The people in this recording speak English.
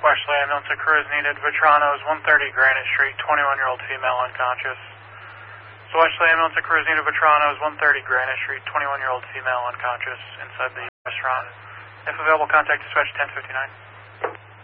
Wesley ambulance, a crew is needed. Vetrano's 130 Granite Street, 21-year-old female unconscious. So Wesley ambulance, a crew is needed. Vetrano's 130 Granite Street, 21-year-old female unconscious inside the restaurant. If available, contact dispatch 1059.